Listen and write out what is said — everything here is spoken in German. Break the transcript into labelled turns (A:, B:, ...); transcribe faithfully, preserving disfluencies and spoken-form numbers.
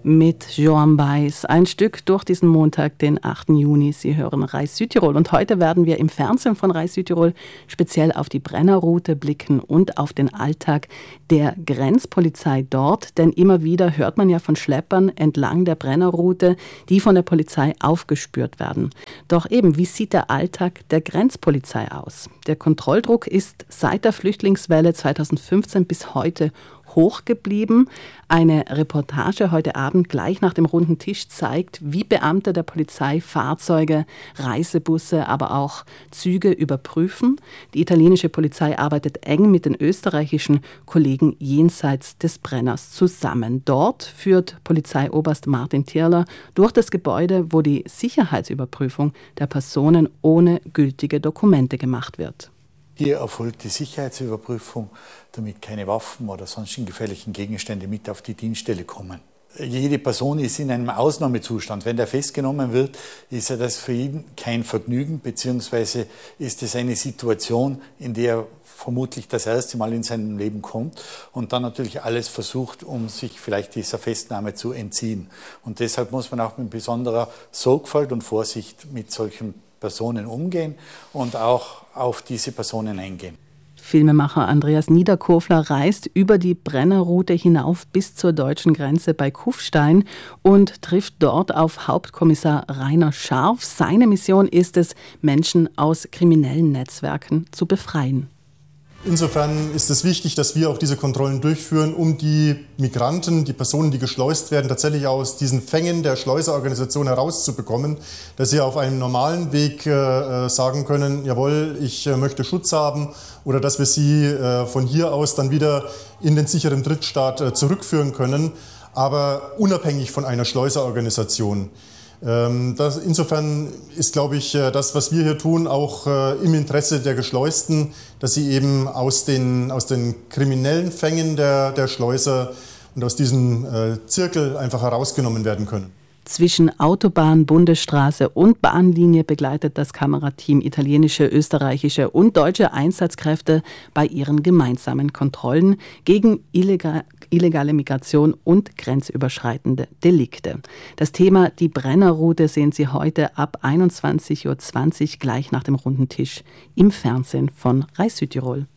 A: mit Joan Baez. Ein Stück durch diesen Montag, den achten Juni. Sie hören Reis Südtirol. Und heute werden wir im Fernsehen von Reis Südtirol speziell auf die Brennerroute blicken und auf den Alltag der Grenzpolizei dort. Denn immer wieder hört man ja von Schleppern entlang der Brennerroute, die von der Polizei aufgespürt werden. Doch eben, wie sieht der Alltag der Grenzpolizei aus? Der Kontrolldruck ist seit der Flüchtlingswelle zweitausendfünfzehn bis heute hoch geblieben. Eine Reportage heute Abend gleich nach dem runden Tisch zeigt, wie Beamte der Polizei Fahrzeuge, Reisebusse, aber auch Züge überprüfen. Die italienische Polizei arbeitet eng mit den österreichischen Kollegen jenseits des Brenners zusammen. Dort führt Polizeioberst Martin Tirler durch das Gebäude, wo die Sicherheitsüberprüfung der Personen ohne gültige Dokumente gemacht wird.
B: Hier erfolgt die Sicherheitsüberprüfung, damit keine Waffen oder sonstigen gefährlichen Gegenstände mit auf die Dienststelle kommen. Jede Person ist in einem Ausnahmezustand. Wenn der festgenommen wird, ist ja das für ihn kein Vergnügen, beziehungsweise ist es eine Situation, in der er vermutlich das erste Mal in seinem Leben kommt und dann natürlich alles versucht, um sich vielleicht dieser Festnahme zu entziehen. Und deshalb muss man auch mit besonderer Sorgfalt und Vorsicht mit solchen Personen umgehen und auch auf diese Personen eingehen.
A: Filmemacher Andreas Niederkofler reist über die Brennerroute hinauf bis zur deutschen Grenze bei Kufstein und trifft dort auf Hauptkommissar Rainer Scharf. Seine Mission ist es, Menschen aus kriminellen Netzwerken zu befreien.
C: Insofern ist es wichtig, dass wir auch diese Kontrollen durchführen, um die Migranten, die Personen, die geschleust werden, tatsächlich aus diesen Fängen der Schleuserorganisation herauszubekommen, dass sie auf einem normalen Weg äh, sagen können, jawohl, ich äh, möchte Schutz haben, oder dass wir sie äh, von hier aus dann wieder in den sicheren Drittstaat äh, zurückführen können, aber unabhängig von einer Schleuserorganisation. Das, insofern ist, glaube ich, das, was wir hier tun, auch im Interesse der Geschleusten, dass sie eben aus den, aus den kriminellen Fängen der, der Schleuser und aus diesem Zirkel einfach herausgenommen werden können.
A: Zwischen Autobahn, Bundesstraße und Bahnlinie begleitet das Kamerateam italienische, österreichische und deutsche Einsatzkräfte bei ihren gemeinsamen Kontrollen gegen illegal, illegale Migration und grenzüberschreitende Delikte. Das Thema Die Brennerroute sehen Sie heute ab einundzwanzig Uhr zwanzig gleich nach dem runden Tisch im Fernsehen von Reis Südtirol.